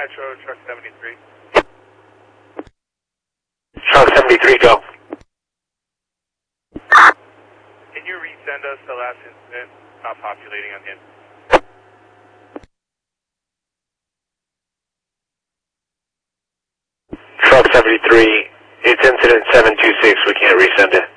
Metro, truck 73. Truck 73, go. Can you resend us the last incident? Not populating on him. Truck 73, it's incident 726, we can't resend it.